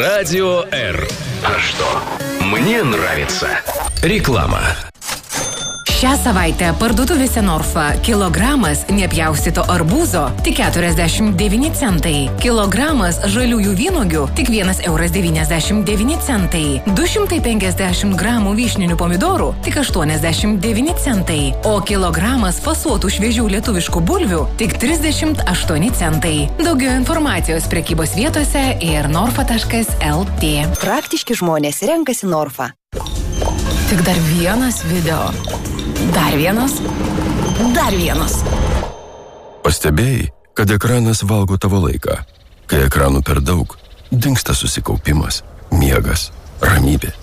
Радио R. А что? Мне nравится. Реклама. Šią savaitę parduotuvėse Norfa kilogramas nepjaustyto arbūzo tik 49 centai. Kilogramas žaliųjų vynuogių tik 1,99 eurai. 250 gramų vyšninių pomidorų tik 89 centai. O kilogramas fasuotų šviežių lietuviškų bulvių tik 38 centai. Daugiau informacijos prekybos vietose ir norfa.lt. Praktiški žmonės renkasi Norfa. Tik dar vienas video. Dar vienas. Dar vienas. Pastebėjai, kad ekranas valgo tavo laiką. Kai ekranų per daug, dingsta susikaupimas, miegas, ramybė.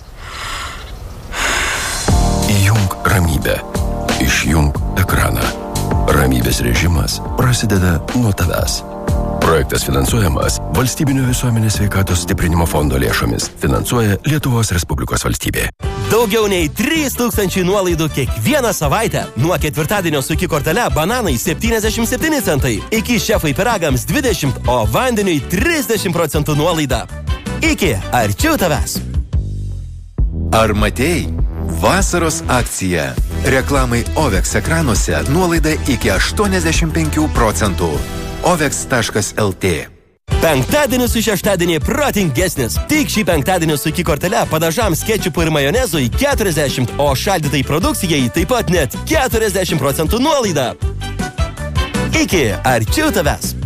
Įjunk ramybę. Išjunk ekraną. Ramybės režimas prasideda nuo tavęs. Projektas finansuojamas Valstybinio visuomenės sveikatos stiprinimo fondo lėšomis. Finansuoja Lietuvos Respublikos valstybė. Daugiau nei 3000 nuolaidų kiekvieną savaitę. Nuo ketvirtadienio su iki kortele bananai 77 centai, iki šefai pyragams 20, o vandeniui 30% nuolaida. Iki arčiau tavęs. Ar matei? Vasaros akcija. Reklamai OVEX ekranuose nuolaida iki 85%. OVEX.lt. Penktadienis su šeštadienį protingesnis. Tik šį penktadienį su iki kortele padažams kečupui ir majonezui 40, o šaldytai produkcijai taip pat net 40% nuolaida. Iki arčiau tavęs.